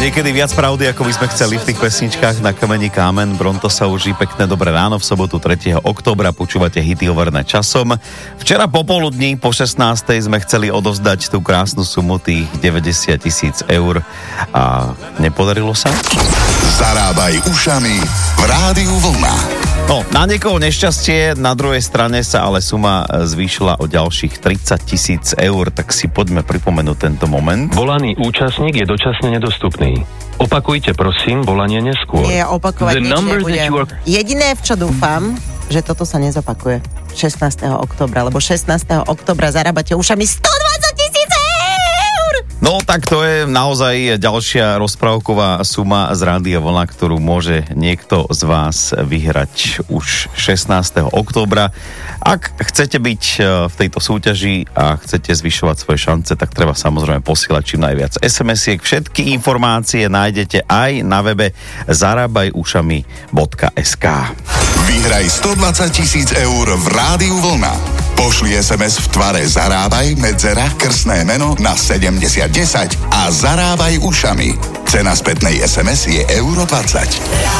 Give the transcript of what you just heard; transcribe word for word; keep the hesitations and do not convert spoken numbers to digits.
Niekedy viac pravdy, ako by sme chceli v tých pesničkách na kameni kámen. Bronto sa uží, pekné dobré ráno v sobotu tretieho októbra. Počúvate hity overené časom. Včera popoludní po šestnástej sme chceli odovzdať tú krásnu sumu tých deväťdesiat tisíc eur a nepodarilo sa? Zarábaj ušami v Rádiu Vlna. No, na niekoho nešťastie, na druhej strane sa ale suma zvýšila o ďalších tridsať tisíc eur, tak si poďme pripomenúť tento moment. Volaný účastník je dočasne nedostupný. Opakujte prosím volanie neskôr. Nie, opakovať The nič number nebudem. that you are- Jediné, v čo dúfam, že toto sa nezopakuje šestnásteho októbra, lebo šestnásteho októbra zarábate ušami stodvadsať tisíc eur! No tak to je naozaj ďalšia rozprávková suma z Rádia Vlna, ktorú môže niekto z vás vyhrať už šestnásteho októbra. Ak chcete byť v tejto súťaži a chcete zvyšovať svoje šance, tak treba samozrejme posielať čím najviac es em esiek. Všetky informácie nájdete aj na webe zarábajušami bodka es ká. Vyhraj stodvadsať tisíc eur v Rádiu Vlna. Pošli es em es v tvare Zarábaj, medzera, krstné meno na sedemdesiat desať a zarábaj ušami. Cena spätnej es em es je euro dvadsať.